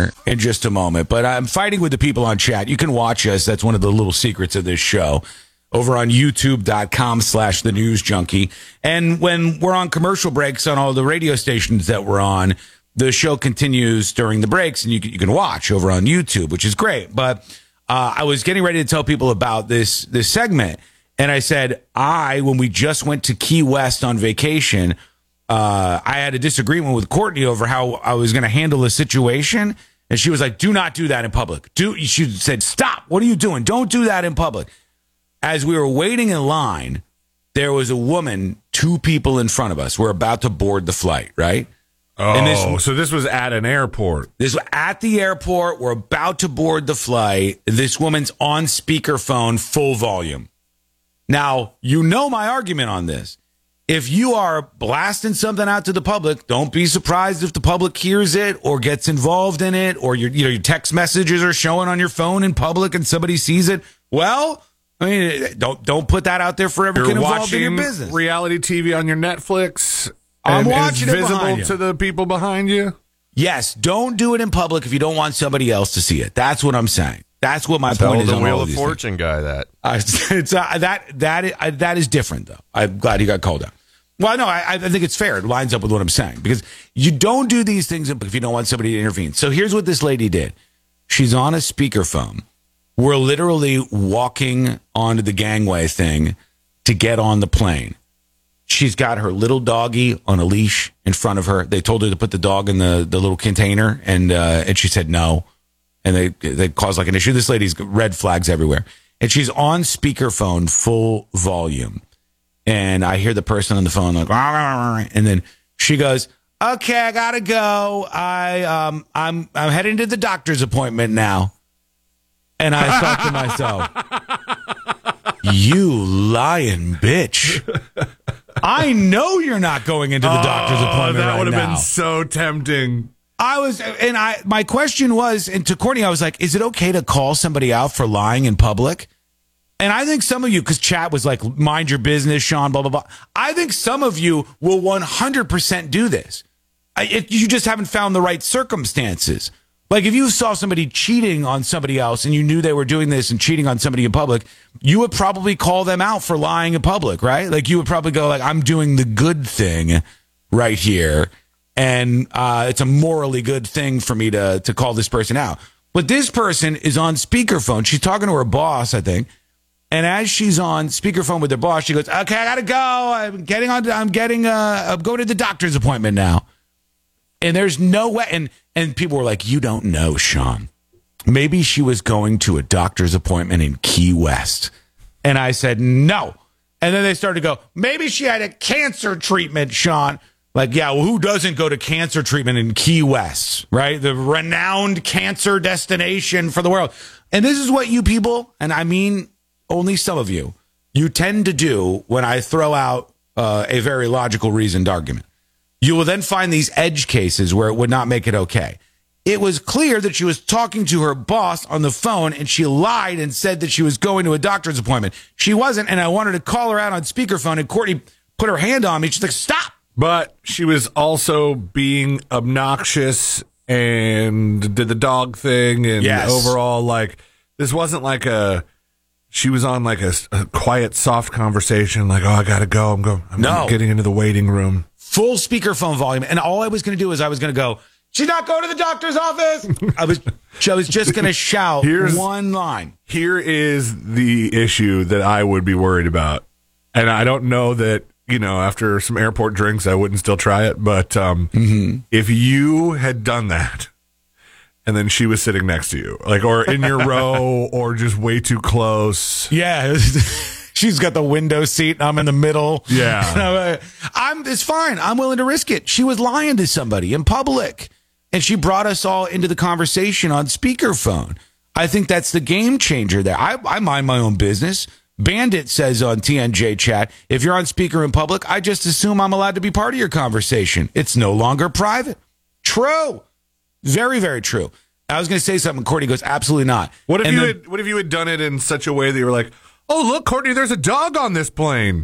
here in just a moment, but I'm fighting with the people on chat. You can watch us. That's one of the little secrets of this show over on youtube.com/The News Junkie. And when we're on commercial breaks on all the radio stations that we're on, the show continues during the breaks, and you can watch over on YouTube, which is great. But I was getting ready to tell people about this segment, and I said, when we just went to Key West on vacation, I had a disagreement with Courtney over how I was going to handle the situation. And she was like, do not do that in public. She said, stop. What are you doing? Don't do that in public. As we were waiting in line, there was a woman, 2 people in front of us. We're about to board the flight, right? Oh, so this was at an airport. This was at the airport. We're about to board the flight. This woman's on speakerphone, full volume. Now, you know my argument on this. If you are blasting something out to the public, don't be surprised if the public hears it or gets involved in it, or your text messages are showing on your phone in public and somebody sees it. Well, I mean, don't put that out there for everyone involved in your business. Reality TV on your Netflix. I'm watching it visible behind you. To the people behind you. Yes, don't do it in public if you don't want somebody else to see it. That's what I'm saying. That's what my point is. The on Wheel all of these Fortune things. guy. That is different though. I'm glad he got called out. Well, no, I think it's fair. It lines up with what I'm saying, because you don't do these things if you don't want somebody to intervene. So here's what this lady did. She's on a speakerphone. We're literally walking onto the gangway thing to get on the plane. She's got her little doggy on a leash in front of her. They told her to put the dog in the little container, and she said no. And they caused like an issue. This lady's got red flags everywhere. And she's on speakerphone, full volume. And I hear the person on the phone like, and then she goes, okay, I gotta go. I'm heading to the doctor's appointment now. And I thought to myself, you lying bitch. I know you're not going into the doctor's appointment that right would have now. been so tempting. My question was, and to Courtney, I was like, is it okay to call somebody out for lying in public? And I think some of you, because chat was like, mind your business, Sean, blah, blah, blah. I think some of you will 100% do this. You just haven't found the right circumstances. Like if you saw somebody cheating on somebody else and you knew they were doing this and cheating on somebody in public, you would probably call them out for lying in public, right? Like you would probably go like, I'm doing the good thing right here. And it's a morally good thing for me to call this person out. But this person is on speakerphone. She's talking to her boss, I think. And as she's on speakerphone with her boss, she goes, okay, I got to go. I'm going to the doctor's appointment now. And there's no way. And people were like, you don't know, Sean. Maybe she was going to a doctor's appointment in Key West. And I said, no. And then they started to go, maybe she had a cancer treatment, Sean. Like, yeah, well, who doesn't go to cancer treatment in Key West, right? The renowned cancer destination for the world. And this is what you people, and I mean only some of you tend to do when I throw out a very logical reasoned argument. You will then find these edge cases where it would not make it okay. It was clear that she was talking to her boss on the phone and she lied and said that she was going to a doctor's appointment. She wasn't, and I wanted to call her out on speakerphone, and Courtney put her hand on me. She's like, stop. But she was also being obnoxious and did the dog thing. And overall, like, this wasn't like she was on like a quiet, soft conversation. Like, oh, I got to go. I'm getting into the waiting room. Full speakerphone volume. And all I was going to do is I was going to go, she's not going to the doctor's office. I was just going to shout one line. Here is the issue that I would be worried about. And I don't know that, after some airport drinks, I wouldn't still try it. But if you had done that and then she was sitting next to you, like, or in your row or just way too close. Yeah. She's got the window seat and I'm in the middle. Yeah. It's fine. I'm willing to risk it. She was lying to somebody in public and she brought us all into the conversation on speakerphone. I think that's the game changer there. I mind my own business. Bandit says on TNJ chat, if you're on speaker in public, I just assume I'm allowed to be part of your conversation. It's no longer private. True. Very, very true. I was going to say something. Courtney goes, absolutely not. What if you had done it in such a way that you were like, oh, look, Courtney, there's a dog on this plane.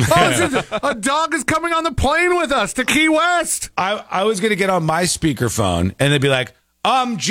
A dog is coming on the plane with us to Key West. I was going to get on my speakerphone and they'd be like,